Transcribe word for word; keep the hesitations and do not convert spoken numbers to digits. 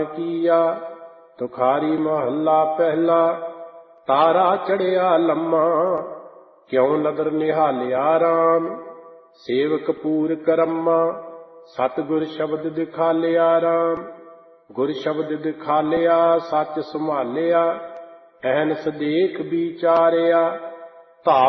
ਕੀਆ। ਤੁਖਾਰੀ ਮਹੱਲਾ ਪਹਿਲਾ। ਤਾਰਾ ਚੜਿਆ ਲੰਮਾ, ਕਿਉ ਨਦਰ ਨਿਹਾਲਿਆ ਰਾਮ। ਸੇਵਕ ਪੂਰ ਕਰਮਾ, ਸਤਿਗੁਰ ਸ਼ਬਦ ਦਿਖਾਲਿਆ ਰਾਮ। ਗੁਰ ਸ਼ਬਦ ਦਿਖਾਲਿਆ, ਸੱਚ ਸੰਭਾਲਿਆ, ਅਹਨਿਸ ਦੇਖ ਵਿਚਾਰਿਆ। ਧਾਮ